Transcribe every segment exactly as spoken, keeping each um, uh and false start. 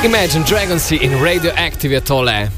Imagine Dragons in Radioactive je tole.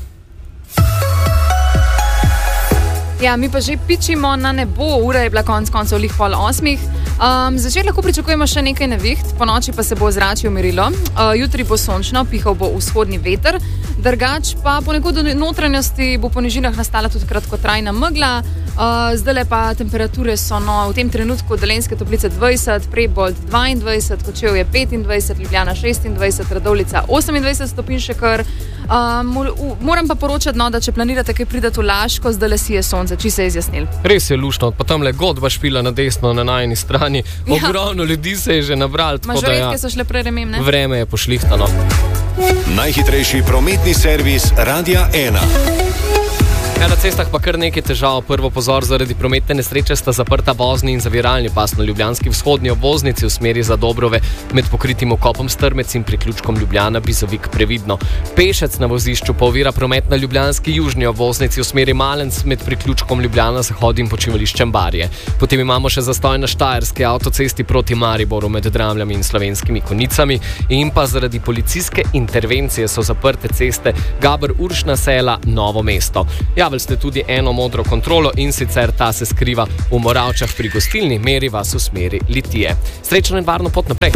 Ja, mi pa že pičimo na nebo, ura je bila konc koncev lih pol osmih. Um, Začer lahko pričakujemo še nekaj neviht, po noči pa se bo ozračje umirilo. Uh, jutri bo sončno, pihal bo vzhodni veter, drugač pa ponekod v notranjosti bo po nižinah nastala tudi kratkotrajna megla. Uh, zdaj pa temperature so no, v tem trenutku Dolenjske Toplice dvajset, Prebold dvaindvajset, Kočevje petindvajset, Ljubljana šestindvajset, Radovljica osemindvajset stopinj še kar. Uh, moram pa poročati, no, da če planirate kaj priti v Laško, zdaj le si je sonce, či se je izjasnil. Res je luštno, pa tam le godba špila na desno, na najni strani. Ogromno ja. ljudi se je že nabral. Mažoretke ja, so šle preremem, ne? Vreme je pošlihtano. Najhitrejši prometni servis Radia ena. Ja, na cestah pa kar nekaj težav. Prvo pozor, zaradi prometne nesreče sta zaprta vozni in zaviralni pas na ljubljanski vzhodni obvoznici v smeri za Dobrove med pokritim okopom Strmec in priključkom Ljubljana Bizovik previdno. Pešec na vozišču pa ovira promet na ljubljanski južni obvoznici v smeri Malenc med priključkom Ljubljana Zahod in počivališčem Barje. Potem imamo še zastoj na Štajerski avtocesti proti Mariboru med Dramljami in Slovenskimi Konicami in pa zaradi policijske intervencije so zaprte ceste Gaber-Uršna Sela, Novo mesto. Ja, ste tudi eno modro kontrolo in sicer ta se skriva v Moravčah pri gostilni, meri vas v smeri Litije. Srečno in varno pot naprej.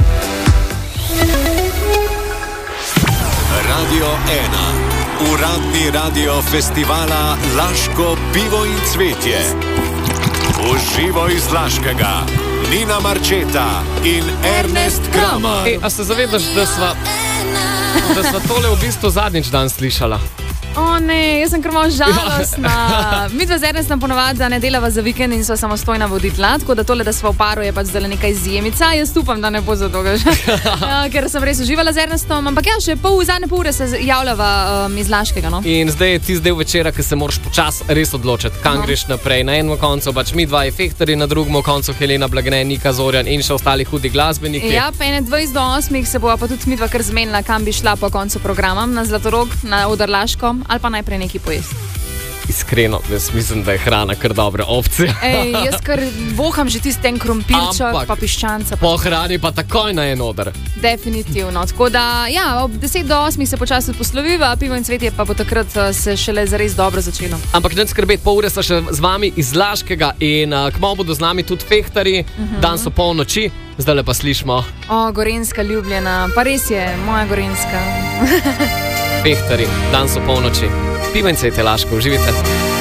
Radio ena. Uradni radio festivala Laško pivo in cvetje. Uživo iz Laškega. Nina Marčeta in Ernest Kramer. Ej, a se zavedaš, da sva, da sva tole v bistvu zadnjič dan slišala? O ne, jaz sem kar malo žalostna. Mi dva z Ernestom ponovadi ne delava za vikend in so samostojna voditla, tako da tole, da sva v paru, je pač zdaj neka izjemica. Jaz upam, da ne bo za dolgo že, ja, ker sem res uživala z Ernestom. Ampak ja, še pol, zadnje pol ure se javljava um, iz Laškega. No? In zdaj je ti zdaj večera, ki se moraš počas res odločiti, kam no. greš naprej. Na enem koncu pač mi dva efektorji, na drugem koncu Helena Blagne, Nika Zorjan in še ostali hudi glasbeniki. Ja, pa ene dvajset do osmih se bova pa tudi mi dva kar zmenila, kam bi šla po koncu programa, na Zlatorog, na Oder Laško. Ali pa najprej nekaj pojesti. Iskreno, jaz mislim, da je hrana kar dobra opcija. Ej, jaz kar voham že tisti ten krompirček, pa piščanca. Po hrani pa takoj na en oder. Definitivno. Tako da, ja, ob deset do osmih se počasi posloviva, pivo in cvetje pa bo takrat se šele zares dobro začelo. Ampak ne skrbeti, pol ure sta še z vami iz Laškega in uh, kmalu bodo z nami tudi fehtarji, uh-huh. dan so polnoči, zdaj le pa slišimo. O, Gorenjska ljubljena, pa res je, moja Gorenjska. Fehtari, dan so polnoči. Pivo in cvetje Laško, uživite.